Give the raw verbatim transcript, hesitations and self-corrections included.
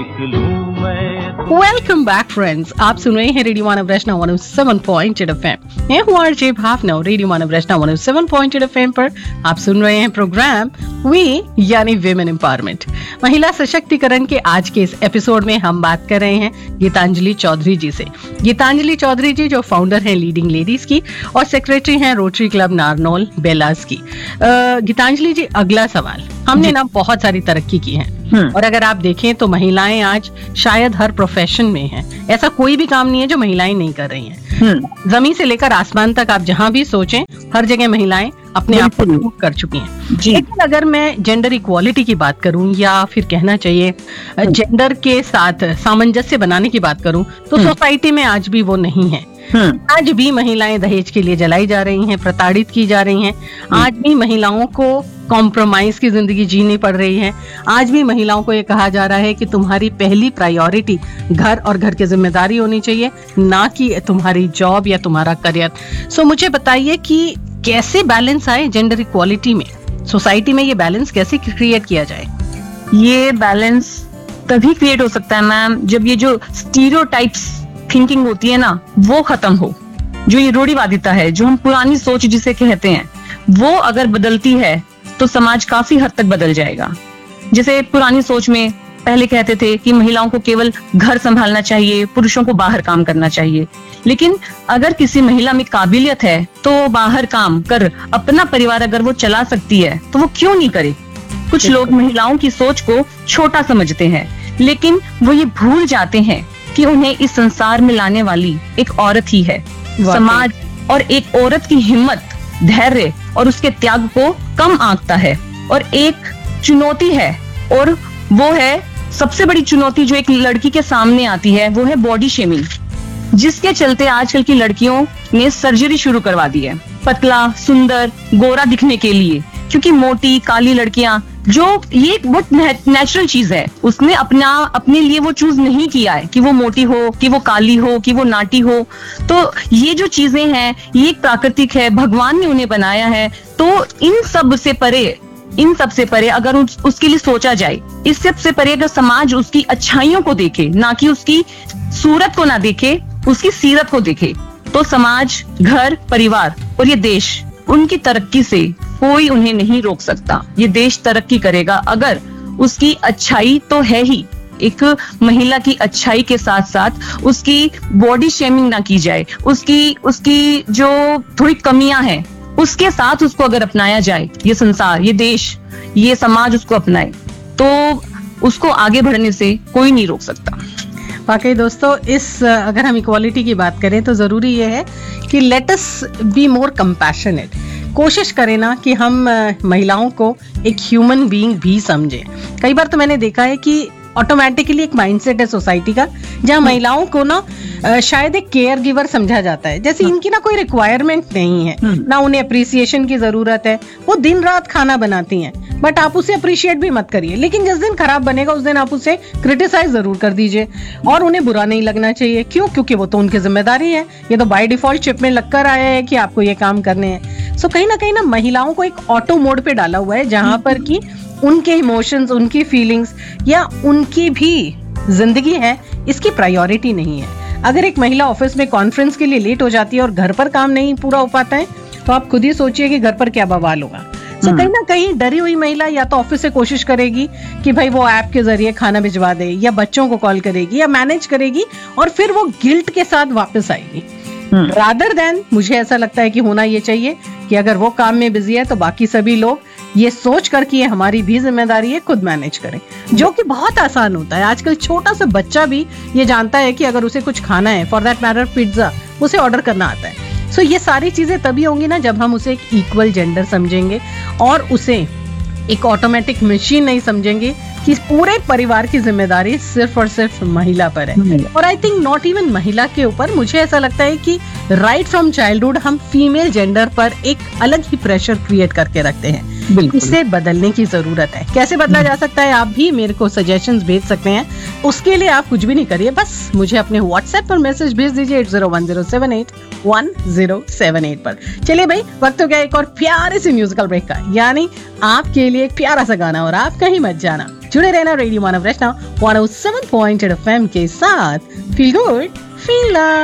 Welcome back friends, आप सुन रहे हैं रेडियो मानव रचना one O seven point eight FM. मैं हूँ आरजे भावना। रेडियो मानव रचना one O seven point eight FM पर आप सुन रहे हैं प्रोग्राम वी यानी विमेन एम्पावरमेंट, महिला सशक्तिकरण के आज के इस एपिसोड में हम बात कर रहे हैं गीतांजलि चौधरी जी से। गीतांजलि चौधरी जी जो फाउंडर हैं लीडिंग लेडीज की और सेक्रेटरी हैं रोटरी क्लब नारनौल बेलास की। गीतांजलि जी, अगला सवाल, हमने ना बहुत सारी तरक्की की है और अगर आप देखें तो महिलाएं आज शायद हर प्रोफेशन में हैं। ऐसा कोई भी काम नहीं है जो महिलाएं नहीं कर रही हैं। जमीन से लेकर आसमान तक आप जहां भी सोचें, हर जगह महिलाएं अपने आप को प्रूव कर चुकी हैं। लेकिन अगर मैं जेंडर इक्वालिटी की बात करूं या फिर कहना चाहिए जेंडर के साथ सामंजस्य बनाने की बात करूं तो सोसाइटी में आज भी वो नहीं है। आज भी महिलाएं दहेज के लिए जलाई जा रही हैं, प्रताड़ित की जा रही हैं। आज भी महिलाओं को कॉम्प्रोमाइज की जिंदगी जीनी पड़ रही है। आज भी महिलाओं को ये कहा जा रहा है कि तुम्हारी पहली प्रायोरिटी घर और घर की जिम्मेदारी होनी चाहिए, ना कि तुम्हारी जॉब या तुम्हारा करियर। सो मुझे बताइए कि कैसे बैलेंस आए जेंडर इक्वालिटी में, सोसाइटी में ये बैलेंस कैसे क्रिएट किया जाए? ये बैलेंस तभी क्रिएट हो सकता है मैम जब ये जो स्टीरियोटाइप्स थिंकिंग होती है ना वो खत्म हो। जो ये रूढ़िवादिता है, जो हम पुरानी सोच जिसे कहते हैं, वो अगर बदलती है तो समाज काफी हद तक बदल जाएगा। जैसे पुरानी सोच में पहले कहते थे कि महिलाओं को केवल घर संभालना चाहिए, पुरुषों को बाहर काम करना चाहिए। लेकिन अगर किसी महिला में काबिलियत है तो बाहर काम कर अपना परिवार अगर वो चला सकती है तो वो क्यों नहीं करे। कुछ लोग महिलाओं की सोच को छोटा समझते हैं, लेकिन वो ये भूल जाते हैं कि उन्हें इस संसार में लाने वाली एक औरत ही है। समाज और एक औरत की हिम्मत, धैर्य और उसके त्याग को कम आंकता है। और एक चुनौती है, और वो है सबसे बड़ी चुनौती जो एक लड़की के सामने आती है, वो है बॉडी शेमिंग, जिसके चलते आजकल की लड़कियों ने सर्जरी शुरू करवा दी है पतला, सुंदर, गोरा दिखने के लिए। क्योंकि मोटी काली लड़कियां, जो ये बहुत नेचुरल चीज है, उसने अपना अपने लिए वो चूज नहीं किया है कि वो मोटी हो, कि वो काली हो, कि वो नाटी हो। तो ये जो चीजें हैं ये एक प्राकृतिक है, भगवान ने उन्हें बनाया है। तो इन सब से परे इन सब से परे अगर उस, उसके लिए सोचा जाए, इस सब से परे अगर समाज उसकी अच्छाइयों को देखे, ना कि उसकी सूरत को ना देखे, उसकी सीरत को देखे, तो समाज, घर, परिवार और ये देश, उनकी तरक्की से कोई उन्हें नहीं रोक सकता। ये देश तरक्की करेगा अगर उसकी अच्छाई तो है ही, एक महिला की अच्छाई के साथ साथ उसकी बॉडी शेमिंग ना की जाए, उसकी उसकी जो थोड़ी कमियां हैं उसके साथ उसको अगर अपनाया जाए, ये संसार, ये देश, ये समाज उसको अपनाए, तो उसको आगे बढ़ने से कोई नहीं रोक सकता। वाकई दोस्तों, इस अगर हम इक्वालिटी की बात करें तो जरूरी ये है कि let us be more compassionate. कोशिश करें ना कि हम महिलाओं को एक ह्यूमन बीइंग भी समझें। कई बार तो मैंने देखा है कि ऑटोमेटिकली एक माइंडसेट है सोसाइटी का जहां महिलाओं को ना शायद एक केयर गिवर समझा जाता है, जैसे इनकी ना कोई रिक्वायरमेंट नहीं है, ना उन्हें अप्रिसिएशन की जरूरत है। वो दिन रात खाना बनाती हैं, बट आप उसे अप्रिशिएट भी मत करिए, लेकिन जिस दिन खराब बनेगा उस दिन आप उसे क्रिटिसाइज जरूर कर दीजिए और उन्हें बुरा नहीं लगना चाहिए। क्यों? क्योंकि वो तो उनकी जिम्मेदारी है, ये तो बाय डिफॉल्ट चिप में लगकर आया है कि आपको ये काम करने हैं। सो कहीं ना कहीं ना महिलाओं को एक ऑटो मोड पे डाला हुआ है जहां पर कि उनके इमोशंस, उनकी फीलिंग्स या उनकी भी जिंदगी है, इसकी प्रायोरिटी नहीं है। अगर एक महिला ऑफिस में कॉन्फ्रेंस के लिए लेट हो जाती है और घर पर काम नहीं पूरा हो पाता है तो आप खुद ही सोचिए कि घर पर क्या बवाल होगा। सो कहीं ना कहीं डरी हुई महिला या तो ऑफिस से कोशिश करेगी कि भाई वो ऐप के जरिए खाना भिजवा दे, या बच्चों को कॉल करेगी या मैनेज करेगी, और फिर वो गिल्ट के साथ वापस आएगी। रादर देन, मुझे ऐसा लगता है कि होना ये चाहिए कि अगर वो काम में बिजी है तो बाकी सभी लोग ये सोच कर कि ये हमारी भी जिम्मेदारी है, खुद मैनेज करें, जो कि बहुत आसान होता है। आजकल छोटा सा बच्चा भी ये जानता है कि अगर उसे कुछ खाना है, फॉर दैट मैटर पिज्जा, उसे ऑर्डर करना आता है। सो so, ये सारी चीजें तभी होंगी ना जब हम उसे एक इक्वल जेंडर समझेंगे और उसे एक ऑटोमेटिक मशीन नहीं समझेंगे कि पूरे परिवार की जिम्मेदारी सिर्फ और सिर्फ महिला पर है। और आई थिंक नॉट इवन महिला के ऊपर, मुझे ऐसा लगता है कि राइट फ्रॉम चाइल्डहुड हम फीमेल जेंडर पर एक अलग ही प्रेशर क्रिएट करके रखते हैं। बिल्कुल। इसे बदलने की जरूरत है। कैसे बदला जा सकता है, आप भी मेरे को सजेशंस भेज सकते हैं। उसके लिए आप कुछ भी नहीं करिए, बस मुझे अपने व्हाट्सएप पर मैसेज भेज दीजिए eight zero one zero seven eight one zero seven eight पर। चलिए भाई, वक्त हो गया एक और प्यारे से म्यूजिकल ब्रेक का, यानी आपके लिए एक प्यारा सा गाना, और आप कहीं मत जाना, जुड़े रहना रेडियो मानव रचना one O seven point eight F M के साथ। Feel good feel